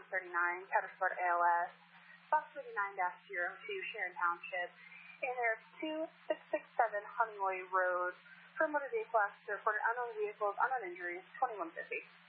139, Peppersport ALS, bus 39-02, Sharon Township, and there's 2667 Honeyway Road for motor vehicle accident reported unknown vehicles, unknown injuries, 2150.